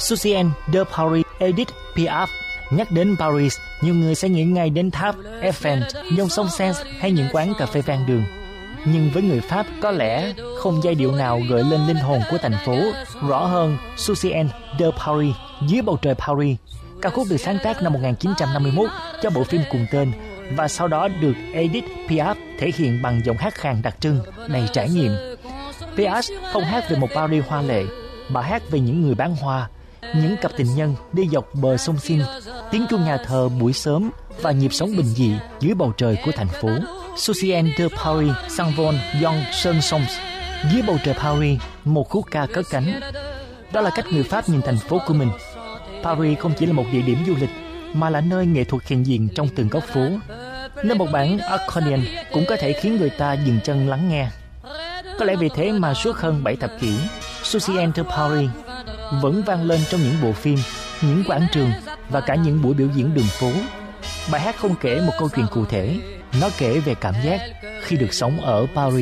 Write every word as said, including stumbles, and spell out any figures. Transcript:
Susienne de Paris, Edith Piaf. Nhắc đến Paris, nhiều người sẽ nghĩ ngay đến tháp Eiffel, dòng sông Seine hay những quán cà phê ven đường. Nhưng với người Pháp, có lẽ không giai điệu nào gợi lên linh hồn của thành phố rõ hơn Susienne de Paris, Dưới bầu trời Paris. Ca khúc được sáng tác năm một nghìn chín trăm năm mươi mốt cho bộ phim cùng tên và sau đó được Edith Piaf thể hiện bằng giọng hát khàn đặc trưng, đầy trải nghiệm. Piaf không hát về một Paris hoa lệ, bà hát về những người bán hoa, những cặp tình nhân đi dọc bờ sông Seine, tiếng chuông nhà thờ buổi sớm và nhịp sống bình dị dưới bầu trời của thành phố. Susienne de Paris s'envole dans son sens. Dưới bầu trời Paris, một khúc ca cất cánh. Đó là cách người Pháp nhìn thành phố của mình. Paris không chỉ là một địa điểm du lịch, mà là nơi nghệ thuật hiện diện trong từng góc phố. Nên một bản accordion cũng có thể khiến người ta dừng chân lắng nghe. Có lẽ vì thế mà suốt hơn bảy thập kỷ, Susienne de Paris vẫn vang lên trong những bộ phim, những quảng trường và cả những buổi biểu diễn đường phố. Bài hát không kể một câu chuyện cụ thể, nó kể về cảm giác khi được sống ở Paris.